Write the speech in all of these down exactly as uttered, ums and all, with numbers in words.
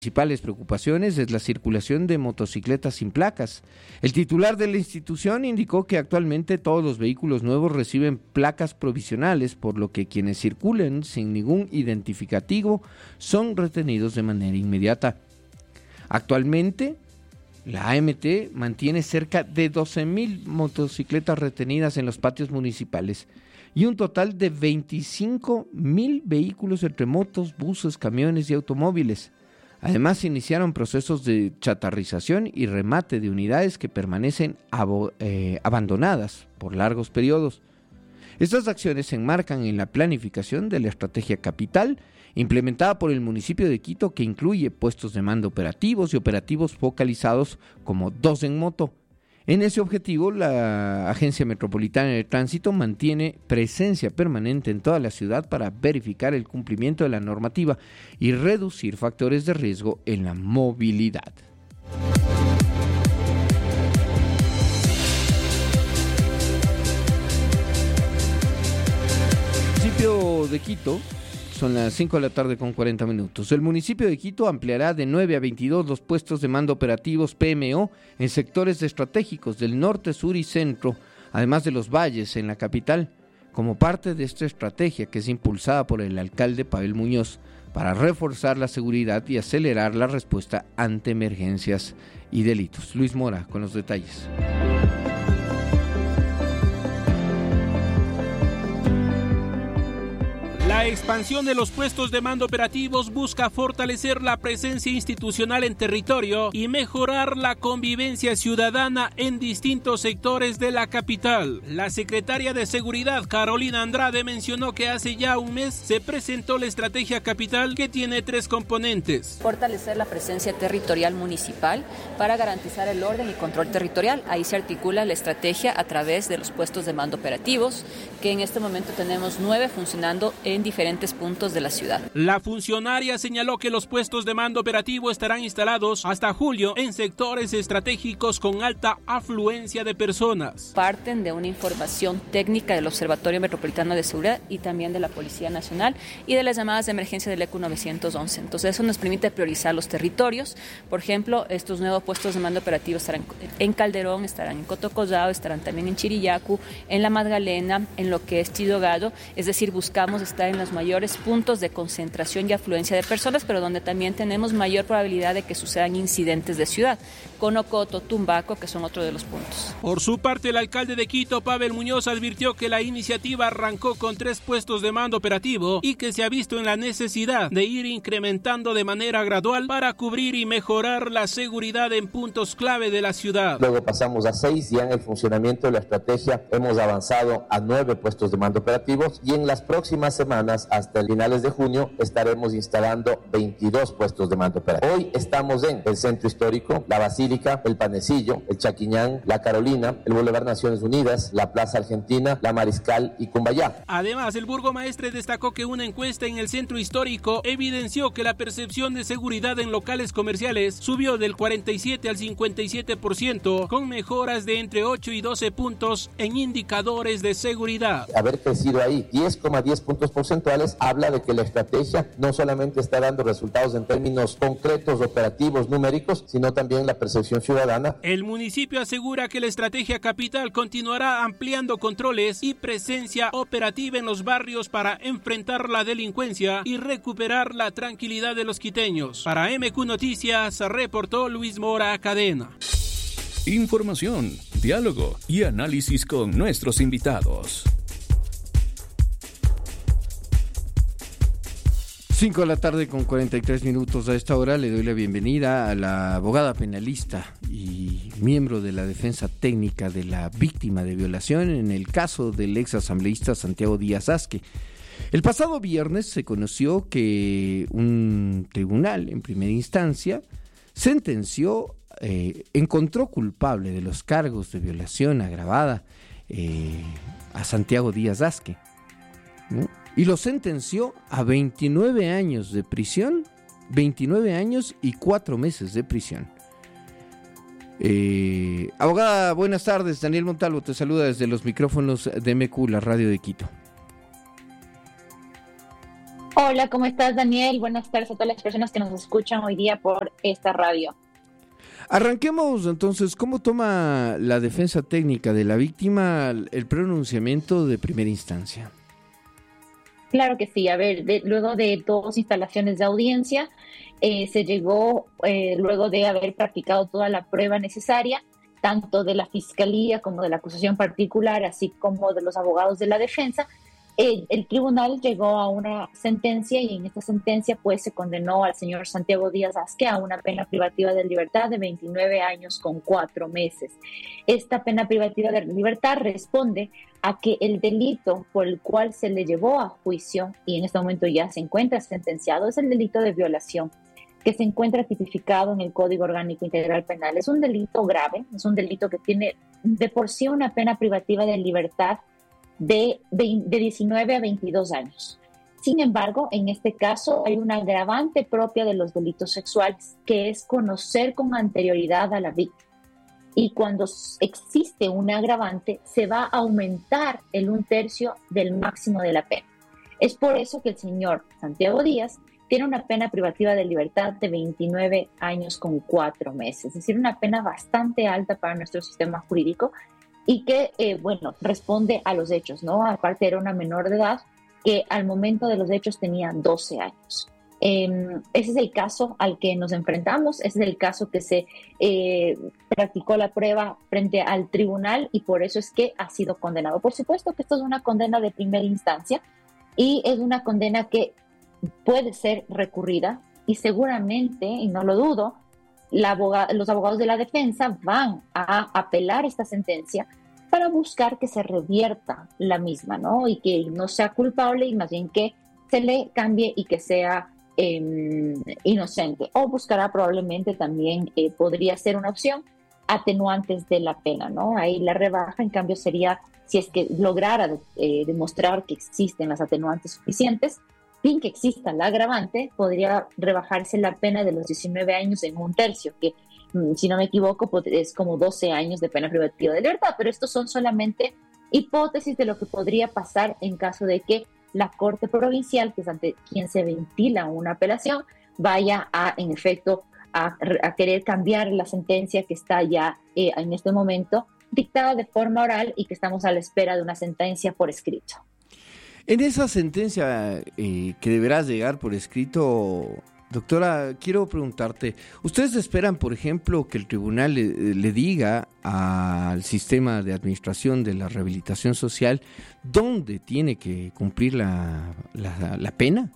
principales preocupaciones es la circulación de motocicletas sin placas. El titular de la institución indicó que actualmente todos los vehículos nuevos reciben placas provisionales, por lo que quienes circulen sin ningún identificativo son retenidos de manera inmediata. Actualmente, la A M T mantiene cerca de doce mil motocicletas retenidas en los patios municipales y un total de veinticinco mil vehículos entre motos, buses, camiones y automóviles. Además, se iniciaron procesos de chatarrización y remate de unidades que permanecen abo- eh, abandonadas por largos periodos. Estas acciones se enmarcan en la planificación de la estrategia capital implementada por el municipio de Quito, que incluye puestos de mando operativos y operativos focalizados como dos en moto. En ese objetivo, la Agencia Metropolitana de Tránsito mantiene presencia permanente en toda la ciudad para verificar el cumplimiento de la normativa y reducir factores de riesgo en la movilidad. El municipio de Quito, son las cinco de la tarde con cuarenta minutos. El municipio de Quito ampliará de nueve a veintidós los puestos de mando operativos P M O en sectores estratégicos del norte, sur y centro, además de los valles en la capital, como parte de esta estrategia que es impulsada por el alcalde Pavel Muñoz para reforzar la seguridad y acelerar la respuesta ante emergencias y delitos. Luis Mora con los detalles. La expansión de los puestos de mando operativos busca fortalecer la presencia institucional en territorio y mejorar la convivencia ciudadana en distintos sectores de la capital. La secretaria de Seguridad, Carolina Andrade, mencionó que hace ya un mes se presentó la estrategia capital, que tiene tres componentes. Fortalecer la presencia territorial municipal para garantizar el orden y control territorial. Ahí se articula la estrategia a través de los puestos de mando operativos, que en este momento tenemos nueve funcionando en diferentes puntos de la ciudad. La funcionaria señaló que los puestos de mando operativo estarán instalados hasta julio en sectores estratégicos con alta afluencia de personas. Parten de una información técnica del Observatorio Metropolitano de Seguridad y también de la Policía Nacional y de las llamadas de emergencia del E C U nueve once. Entonces eso nos permite priorizar los territorios. Por ejemplo, estos nuevos puestos de mando operativo estarán en Calderón, estarán en Cotocollao, estarán también en Chirillacu, en La Magdalena, en lo que es Chillogado. Es decir, buscamos estar en los mayores puntos de concentración y afluencia de personas, pero donde también tenemos mayor probabilidad de que sucedan incidentes de ciudad. Conocoto, Tumbaco, que son otro de los puntos. Por su parte, el alcalde de Quito, Pavel Muñoz, advirtió que la iniciativa arrancó con tres puestos de mando operativo y que se ha visto en la necesidad de ir incrementando de manera gradual para cubrir y mejorar la seguridad en puntos clave de la ciudad. Luego pasamos a seis, ya en el funcionamiento de la estrategia hemos avanzado a nueve puestos de mando operativos y en las próximas semanas, hasta finales de junio, estaremos instalando veintidós puestos de mando operativo. Hoy estamos en el Centro Histórico, la Basílica, el Panecillo, el Chaquiñán, la Carolina, el Boulevard Naciones Unidas, la Plaza Argentina, la Mariscal y Cumbayá. Además, el burgomaestre destacó que una encuesta en el Centro Histórico evidenció que la percepción de seguridad en locales comerciales subió del cuarenta y siete al cincuenta y siete por ciento, con mejoras de entre ocho y doce puntos en indicadores de seguridad. Haber crecido ahí diez coma diez puntos porcentuales habla de que la estrategia no solamente está dando resultados en términos concretos, operativos, numéricos, sino también la percepción ciudadana. El municipio asegura que la estrategia capital continuará ampliando controles y presencia operativa en los barrios para enfrentar la delincuencia y recuperar la tranquilidad de los quiteños. Para M Q Noticias, reportó Luis Mora Cadena. Información, diálogo y análisis con nuestros invitados. cinco de la tarde con cuarenta y tres minutos. A esta hora le doy la bienvenida a la abogada penalista y miembro de la defensa técnica de la víctima de violación en el caso del ex asambleísta Santiago Díaz Asque. El pasado viernes se conoció que un tribunal en primera instancia sentenció, eh, encontró culpable de los cargos de violación agravada eh, a Santiago Díaz Asque, ¿no? Y lo sentenció a veintinueve años de prisión, veintinueve años y cuatro meses de prisión. Eh, abogada, buenas tardes. Daniel Montalvo te saluda desde los micrófonos de M Q, la radio de Quito. Hola, ¿cómo estás, Daniel? Buenas tardes a todas las personas que nos escuchan hoy día por esta radio. Arranquemos entonces, ¿cómo toma la defensa técnica de la víctima el pronunciamiento de primera instancia? Claro que sí, a ver, de, luego de dos instalaciones de audiencia, eh, se llegó, eh, luego de haber practicado toda la prueba necesaria, tanto de la fiscalía como de la acusación particular, así como de los abogados de la defensa, El, el tribunal llegó a una sentencia y en esta sentencia pues se condenó al señor Santiago Díaz Asque a una pena privativa de libertad de veintinueve años con cuatro meses. Esta pena privativa de libertad responde a que el delito por el cual se le llevó a juicio y en este momento ya se encuentra sentenciado es el delito de violación, que se encuentra tipificado en el Código Orgánico Integral Penal. Es un delito grave, es un delito que tiene de por sí una pena privativa de libertad De, de diecinueve a veintidós años. Sin embargo, en este caso hay una agravante propia de los delitos sexuales, que es conocer con anterioridad a la víctima. Y cuando existe un agravante, se va a aumentar el un tercio del máximo de la pena. Es por eso que el señor Santiago Díaz tiene una pena privativa de libertad de veintinueve años con cuatro meses, es decir, una pena bastante alta para nuestro sistema jurídico, y que, eh, bueno, responde a los hechos, ¿no? Aparte era una menor de edad que al momento de los hechos tenía doce años. Eh, ese es el caso al que nos enfrentamos, ese es el caso que se eh, practicó la prueba frente al tribunal y por eso es que ha sido condenado. Por supuesto que esto es una condena de primera instancia y es una condena que puede ser recurrida y seguramente, y no lo dudo, La abogada, los abogados de la defensa van a apelar esta sentencia para buscar que se revierta la misma, ¿no? Y que no sea culpable y más bien que se le cambie y que sea eh, inocente. O buscará probablemente también, eh, podría ser una opción, atenuantes de la pena, ¿no? Ahí la rebaja, en cambio, sería, si es que lograra eh, demostrar que existen las atenuantes suficientes, sin que exista la agravante, podría rebajarse la pena de los diecinueve años en un tercio, que si no me equivoco es como doce años de pena privativa de libertad, pero estos son solamente hipótesis de lo que podría pasar en caso de que la Corte Provincial, que es ante quien se ventila una apelación, vaya a, en efecto, a, a querer cambiar la sentencia que está ya eh, en este momento dictada de forma oral y que estamos a la espera de una sentencia por escrito. En esa sentencia eh, que deberás llegar por escrito, doctora, quiero preguntarte, ¿ustedes esperan, por ejemplo, que el tribunal le, le diga al sistema de administración de la rehabilitación social dónde tiene que cumplir la, la, la pena?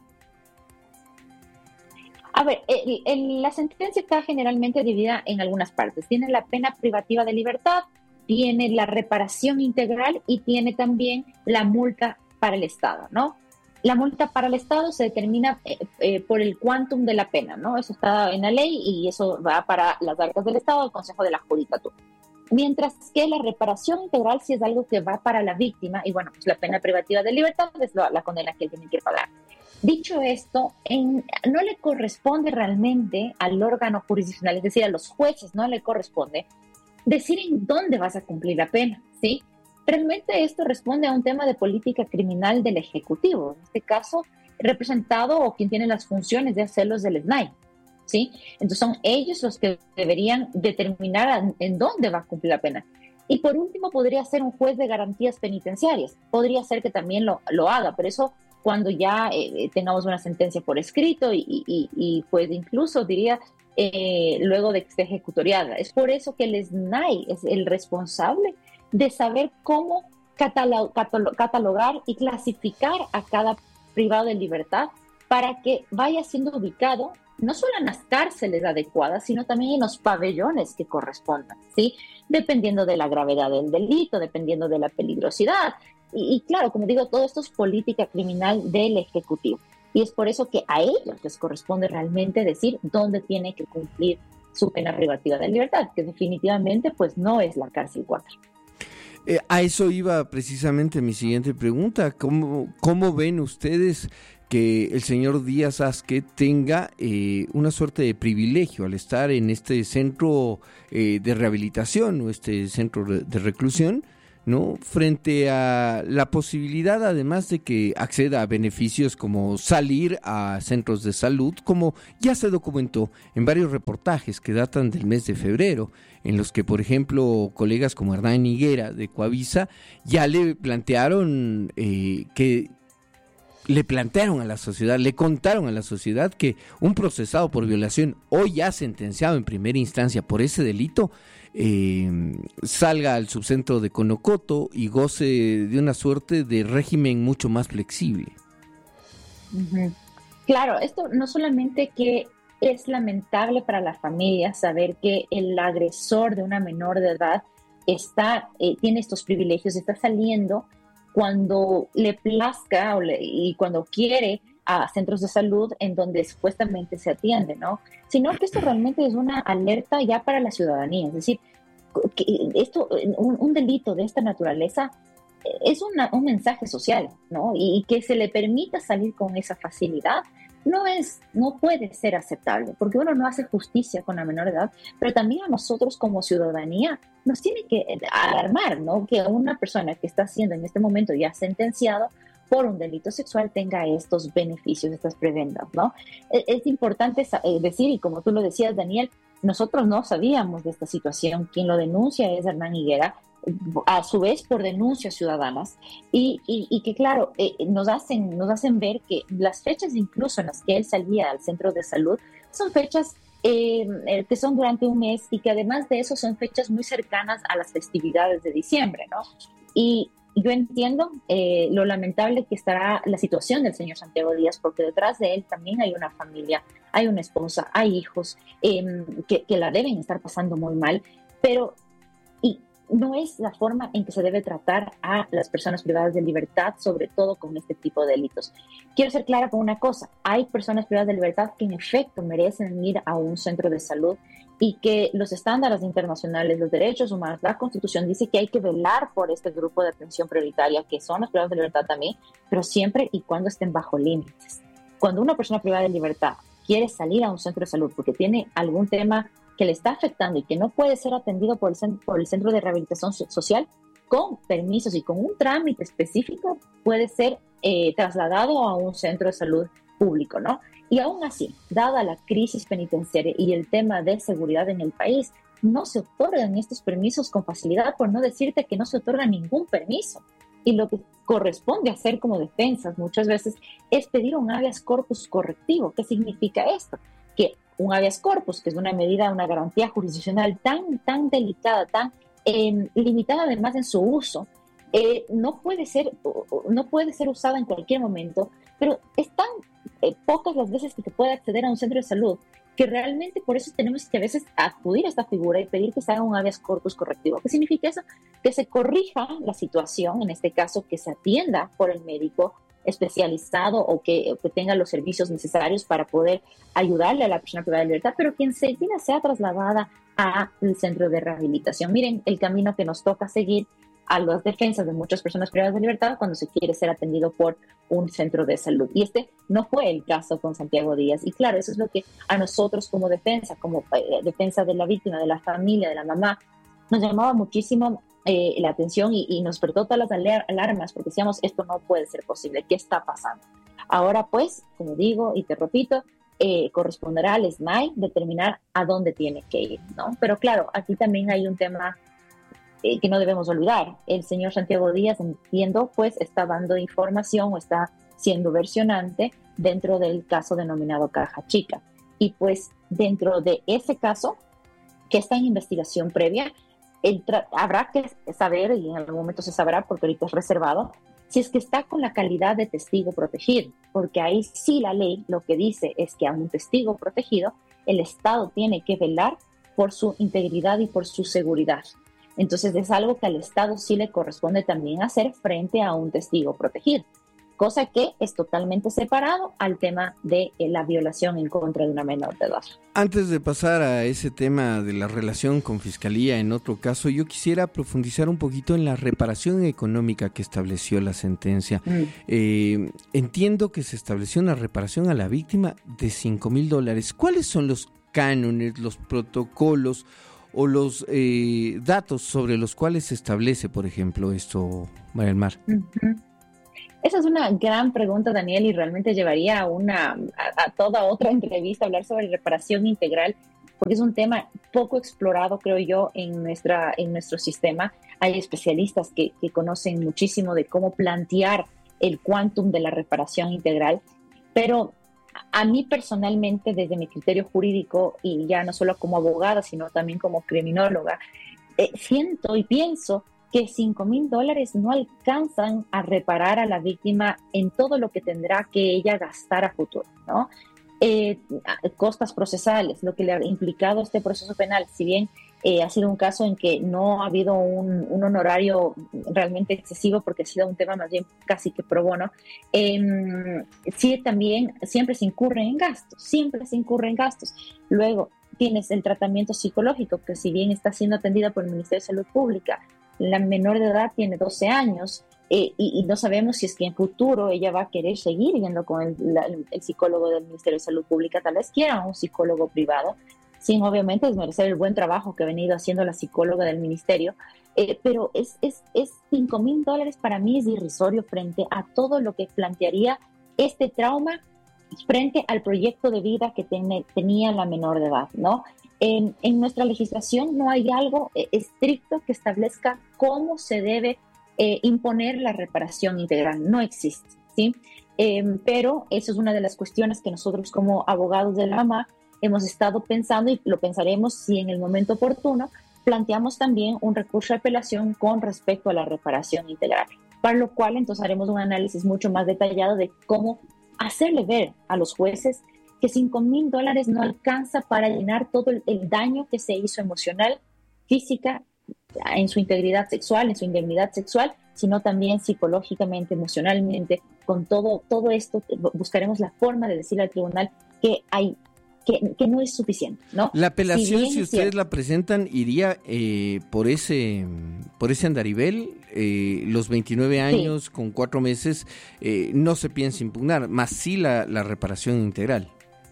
A ver, el, el, la sentencia está generalmente dividida en algunas partes. Tiene la pena privativa de libertad, tiene la reparación integral y tiene también la multa para el Estado, ¿no? La multa para el Estado se determina eh, eh, por el quantum de la pena, ¿no? Eso está en la ley y eso va para las arcas del Estado, el Consejo de la Judicatura. Mientras que la reparación integral sí es algo que va para la víctima y, bueno, pues la pena privativa de libertad es la, la condena que él tiene que pagar. Dicho esto, en, no le corresponde realmente al órgano jurisdiccional, es decir, a los jueces no le corresponde decir en dónde vas a cumplir la pena, ¿sí? Realmente esto responde a un tema de política criminal del Ejecutivo, en este caso representado o quien tiene las funciones de hacerlos del S N A I, ¿sí? Entonces son ellos los que deberían determinar en dónde va a cumplir la pena. Y por último podría ser un juez de garantías penitenciarias, podría ser que también lo, lo haga, pero eso cuando ya eh, tengamos una sentencia por escrito y, y, y pues incluso diría eh, luego de que esté ejecutoriada. Es por eso que el S N A I es el responsable de saber cómo catalog, catalog, catalogar y clasificar a cada privado de libertad para que vaya siendo ubicado no solo en las cárceles adecuadas, sino también en los pabellones que correspondan, ¿sí? Dependiendo de la gravedad del delito, dependiendo de la peligrosidad. Y, y claro, como digo, todo esto es política criminal del Ejecutivo. Y es por eso que a ellos les corresponde realmente decir dónde tiene que cumplir su pena privativa de libertad, que definitivamente pues no es la cárcel cuatro. Eh, a eso iba precisamente mi siguiente pregunta. ¿Cómo, cómo ven ustedes que el señor Díaz Asque tenga eh, una suerte de privilegio al estar en este centro eh, de rehabilitación o este centro de reclusión ¿no? Frente a la posibilidad, además de que acceda a beneficios como salir a centros de salud, como ya se documentó en varios reportajes que datan del mes de febrero, en los que, por ejemplo, colegas como Hernán Higuera de Coavisa ya le plantearon eh, que le plantearon a la sociedad, le contaron a la sociedad que un procesado por violación, hoy ya sentenciado en primera instancia por ese delito, eh, salga al subcentro de Conocoto y goce de una suerte de régimen mucho más flexible. Uh-huh. Claro, esto no solamente que es lamentable para la familia saber que el agresor de una menor de edad está, eh, tiene estos privilegios, está saliendo cuando le plazca o le, y cuando quiere a centros de salud en donde supuestamente se atiende, ¿no? Sino que esto realmente es una alerta ya para la ciudadanía, es decir, que esto, un, un delito de esta naturaleza es una, un mensaje social, ¿no? Y, y que se le permita salir con esa facilidad no es, no puede ser aceptable, porque uno no hace justicia con la menor edad, pero también a nosotros como ciudadanía nos tiene que alarmar, ¿no? Que una persona que está siendo en este momento ya sentenciado por un delito sexual tenga estos beneficios, estas prebendas, ¿no? Es, es importante decir, y como tú lo decías, Daniel, nosotros no sabíamos de esta situación. Quien lo denuncia es Hernán Higuera, a su vez por denuncias ciudadanas, y, y, y que claro, eh, nos, hacen, nos hacen ver que las fechas incluso en las que él salía al centro de salud son fechas eh, que son durante un mes y que además de eso son fechas muy cercanas a las festividades de diciembre, ¿no? Y yo entiendo eh, lo lamentable que estará la situación del señor Santiago Díaz, porque detrás de él también hay una familia, hay una esposa, hay hijos eh, que, que la deben estar pasando muy mal, pero y no es la forma en que se debe tratar a las personas privadas de libertad, sobre todo con este tipo de delitos. Quiero ser clara con una cosa, hay personas privadas de libertad que en efecto merecen ir a un centro de salud y que los estándares internacionales, los derechos humanos, la Constitución dice que hay que velar por este grupo de atención prioritaria, que son las privadas de libertad también, pero siempre y cuando estén bajo límites. Cuando una persona privada de libertad quiere salir a un centro de salud porque tiene algún tema que le está afectando y que no puede ser atendido por el, centro, por el centro de rehabilitación social, con permisos y con un trámite específico, puede ser eh, trasladado a un centro de salud público, ¿no? Y aún así, dada la crisis penitenciaria y el tema de seguridad en el país, no se otorgan estos permisos con facilidad, por no decirte que no se otorga ningún permiso. Y lo que corresponde hacer como defensas muchas veces es pedir un habeas corpus correctivo. ¿Qué significa esto? Que un habeas corpus, que es una medida, una garantía jurisdiccional tan, tan delicada, tan eh, limitada además en su uso, eh, no puede ser, no puede ser usada en cualquier momento, pero es tan eh, pocas las veces que se puede acceder a un centro de salud que realmente por eso tenemos que a veces acudir a esta figura y pedir que se haga un habeas corpus correctivo. ¿Qué significa eso? Que se corrija la situación, en este caso que se atienda por el médico especializado o que, o que tenga los servicios necesarios para poder ayudarle a la persona privada de libertad, pero que enseguida sea trasladada al centro de rehabilitación. Miren el camino que nos toca seguir a las defensas de muchas personas privadas de libertad cuando se quiere ser atendido por un centro de salud. Y este no fue el caso con Santiago Díaz. Y claro, eso es lo que a nosotros como defensa, como eh, defensa de la víctima, de la familia, de la mamá, nos llamaba muchísimo Eh, la atención y, y nos despertó todas las alarmas porque decíamos, esto no puede ser posible, ¿qué está pasando? Ahora pues, como digo y te repito, eh, corresponderá al S M A I determinar a dónde tiene que ir, ¿no? Pero claro, aquí también hay un tema eh, que no debemos olvidar. El señor Santiago Díaz, entiendo, pues está dando información o está siendo versionante dentro del caso denominado Caja Chica. Y pues dentro de ese caso, que está en investigación previa, El tra- habrá que saber, y en algún momento se sabrá porque ahorita es reservado, si es que está con la calidad de testigo protegido, porque ahí sí la ley lo que dice es que a un testigo protegido el Estado tiene que velar por su integridad y por su seguridad. Entonces es algo que al Estado sí le corresponde también hacer frente a un testigo protegido, cosa que es totalmente separado al tema de eh, la violación en contra de una menor de edad. Antes de pasar a ese tema de la relación con Fiscalía en otro caso, yo quisiera profundizar un poquito en la reparación económica que estableció la sentencia. Mm. Eh, entiendo que se estableció una reparación a la víctima de cinco mil dólares. ¿Cuáles son los cánones, los protocolos o los eh, datos sobre los cuales se establece, por ejemplo, esto, María del Mar? Uh-huh. Esa es una gran pregunta, Daniel, y realmente llevaría a, una, a, a toda otra entrevista hablar sobre reparación integral, porque es un tema poco explorado, creo yo, en, nuestra, en nuestro sistema. Hay especialistas que, que conocen muchísimo de cómo plantear el quantum de la reparación integral, pero a mí personalmente, desde mi criterio jurídico, y ya no solo como abogada, sino también como criminóloga, eh, siento y pienso que cinco mil dólares no alcanzan a reparar a la víctima en todo lo que tendrá que ella gastar a futuro, ¿no? Eh, costas procesales, lo que le ha implicado este proceso penal, si bien eh, ha sido un caso en que no ha habido un, un honorario realmente excesivo porque ha sido un tema más bien casi que pro bono, eh, sí también siempre se incurre en gastos, siempre se incurre en gastos. Luego tienes el tratamiento psicológico, que si bien está siendo atendido por el Ministerio de Salud Pública, la menor de edad tiene doce años, eh, y, y no sabemos si es que en futuro ella va a querer seguir yendo con el, la, el psicólogo del Ministerio de Salud Pública, tal vez quiera un psicólogo privado, sin obviamente desmerecer el buen trabajo que ha venido haciendo la psicóloga del ministerio, eh, pero es, es, es cinco mil dólares para mí es irrisorio frente a todo lo que plantearía este trauma frente al proyecto de vida que ten, tenía la menor de edad, ¿no? En, en nuestra legislación no hay algo eh, estricto que establezca cómo se debe eh, imponer la reparación integral. No existe, ¿sí? Eh, pero eso es una de las cuestiones que nosotros como abogados de la A M A hemos estado pensando, y lo pensaremos si en el momento oportuno planteamos también un recurso de apelación con respecto a la reparación integral, para lo cual entonces haremos un análisis mucho más detallado de cómo hacerle ver a los jueces que cinco mil dólares no alcanza para llenar todo el, el daño que se hizo emocional, física, en su integridad sexual, en su indemnidad sexual, sino también psicológicamente, emocionalmente. Con todo, todo esto buscaremos la forma de decirle al tribunal que hay que, que no es suficiente, ¿no? La apelación, si, si ustedes cierto, la presentan, iría eh, por ese por ese andarivel, eh, los veintinueve años sí. con cuatro meses, eh, no se piensa impugnar, más sí la, la reparación integral.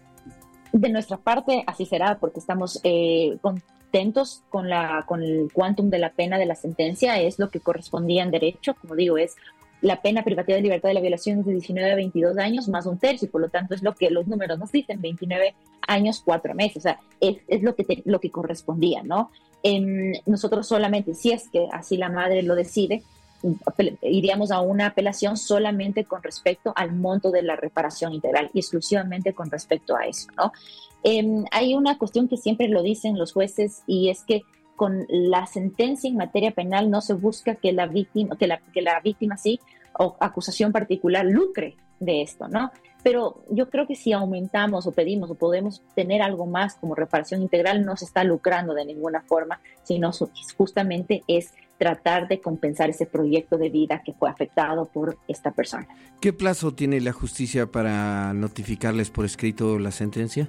De nuestra parte, así será, porque estamos eh, contentos con, la, con el quantum de la pena de la sentencia, es lo que correspondía en derecho, como digo, es la pena privativa de libertad de la violación es de diecinueve a veintidós años, más un tercio, y por lo tanto es lo que los números nos dicen, veintinueve años, cuatro meses, o sea, es, es lo, que te, lo que correspondía, ¿no? En, nosotros solamente, si es que así la madre lo decide, iríamos a una apelación solamente con respecto al monto de la reparación integral y exclusivamente con respecto a eso, ¿no? Eh, hay una cuestión que siempre lo dicen los jueces, y es que con la sentencia en materia penal no se busca que la víctima, que la, que la víctima sí, o acusación particular, lucre de esto, ¿no? Pero yo creo que si aumentamos o pedimos o podemos tener algo más como reparación integral, no se está lucrando de ninguna forma, sino justamente es tratar de compensar ese proyecto de vida que fue afectado por esta persona. ¿Qué plazo tiene la justicia para notificarles por escrito la sentencia?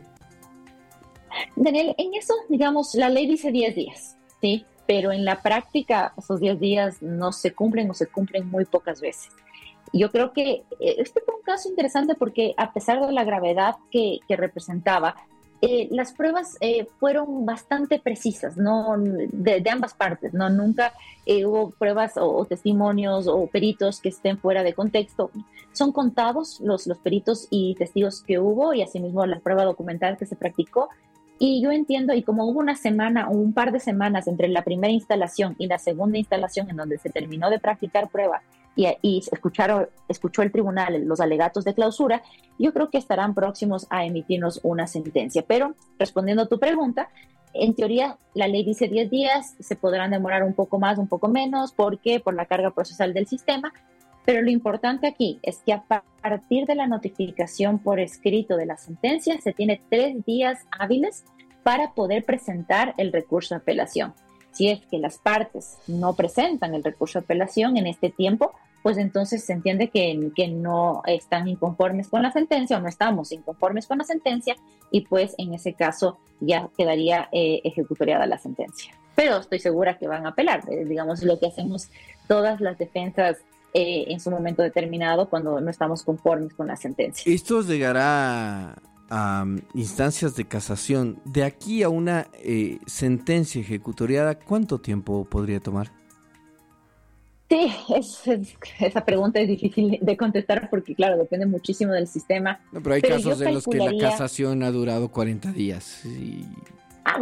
Daniel, en eso, digamos, la ley dice diez días, ¿sí? Pero en la práctica esos diez días no se cumplen o se cumplen muy pocas veces. Yo creo que este fue un caso interesante porque a pesar de la gravedad que, que representaba, eh, las pruebas eh, fueron bastante precisas, ¿no? de, de ambas partes, ¿no? Nunca eh, hubo pruebas o, o testimonios o peritos que estén fuera de contexto. Son contados los, los peritos y testigos que hubo, y asimismo la prueba documental que se practicó. Y yo entiendo, y como hubo una semana o un par de semanas entre la primera instalación y la segunda instalación en donde se terminó de practicar prueba y, y escucharon, escuchó el tribunal los alegatos de clausura, yo creo que estarán próximos a emitirnos una sentencia. Pero respondiendo a tu pregunta, en teoría la ley dice diez días, se podrán demorar un poco más, un poco menos, porque por la carga procesal del sistema. Pero lo importante aquí es que a partir de la notificación por escrito de la sentencia se tiene tres días hábiles para poder presentar el recurso de apelación. Si es que las partes no presentan el recurso de apelación en este tiempo, pues entonces se entiende que, que no están inconformes con la sentencia o no estamos inconformes con la sentencia, y pues en ese caso ya quedaría eh, ejecutoriada la sentencia. Pero estoy segura que van a apelar, eh, digamos lo que hacemos todas las defensas Eh, en su momento determinado cuando no estamos conformes con la sentencia. ¿Esto llegará a um, instancias de casación, de aquí a una eh, sentencia ejecutoriada, ¿cuánto tiempo podría tomar? Sí, es, es, esa pregunta es difícil de contestar porque, claro, depende muchísimo del sistema. No, pero hay pero casos en calcularía... los que la casación ha durado cuarenta días y